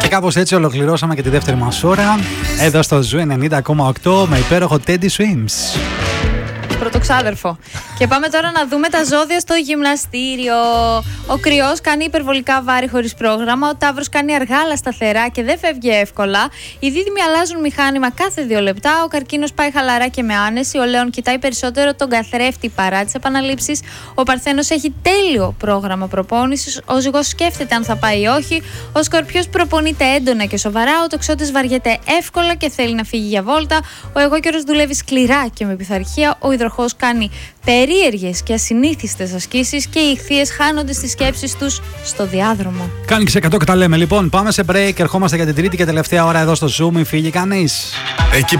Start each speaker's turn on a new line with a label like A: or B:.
A: Και κάπως έτσι ολοκληρώσαμε και τη δεύτερη μας ώρα εδώ στο Ζου 90,8 με υπέροχο Teddy Swims.
B: Πρωτοξάδερφο. Και πάμε τώρα να δούμε τα ζώδια στο γυμναστήριο. Ο Κρυός κάνει υπερβολικά βάρη χωρίς πρόγραμμα. Ο Ταύρος κάνει αργά αλλά σταθερά και δεν φεύγει εύκολα. Οι Δίδυμοι αλλάζουν μηχάνημα κάθε 2 λεπτά. Ο Καρκίνος πάει χαλαρά και με άνεση. Ο Λέων κοιτάει περισσότερο τον καθρέφτη παρά τις επαναλήψεις. Ο Παρθένος έχει τέλειο πρόγραμμα προπόνησης. Ο Ζυγός σκέφτεται αν θα πάει ή όχι. Ο Σκορπιός προπονείται έντονα και σοβαρά. Ο Τοξότης βαριέται εύκολα και θέλει να φύγει για βόλτα. Ο Αιγόκερος δουλεύει σκληρά και με πειθαρχία. Ο Υδροχόος κάνει περίεργες και ασυνήθιστες ασκήσεις και οι Ιχθύες χάνονται στις σκέψεις τους στο διάδρομο.
A: Κάνει και σε 100 και τα λέμε. Λοιπόν, πάμε σε break. Ερχόμαστε για την τρίτη και τελευταία ώρα εδώ στο Zoom. Μην φύγει κανείς.